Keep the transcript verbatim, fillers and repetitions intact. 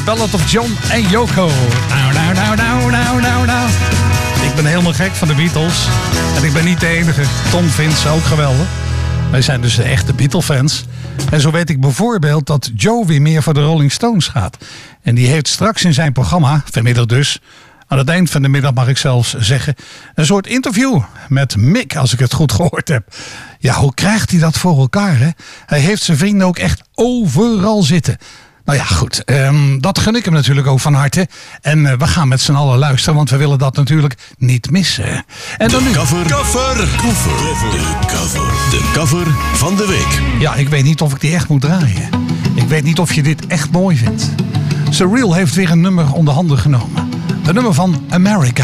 Ballad of John en Yoko. Nou, nou, nou, nou, nou, nou, nou. Ik ben helemaal gek van de Beatles. En ik ben niet de enige. Tom vindt ze ook geweldig. Wij zijn dus de echte Beatle-fans. En zo weet ik bijvoorbeeld dat Joe weer meer voor de Rolling Stones gaat. En die heeft straks in zijn programma, vanmiddag dus... aan het eind van de middag mag ik zelfs zeggen... een soort interview met Mick, als ik het goed gehoord heb. Ja, hoe krijgt hij dat voor elkaar, hè? Hij heeft zijn vrienden ook echt overal zitten. Nou ja, goed. Um, dat gun ik hem natuurlijk ook van harte. En uh, we gaan met z'n allen luisteren, want we willen dat natuurlijk niet missen. En dan de nu... cover, cover, cover, de cover, de cover van de week. Ja, ik weet niet of ik die echt moet draaien. Ik weet niet of je dit echt mooi vindt. Surreal heeft weer een nummer onder handen genomen. De nummer van America.